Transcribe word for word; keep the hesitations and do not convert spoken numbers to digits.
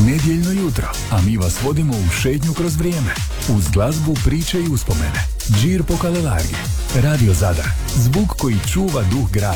Nedjeljno jutro, a mi vas vodimo u šetnju kroz vrijeme. Uz glazbu, priče i uspomene. Džir po Kalelargi. Radio Zadar. Zvuk koji čuva duh grada.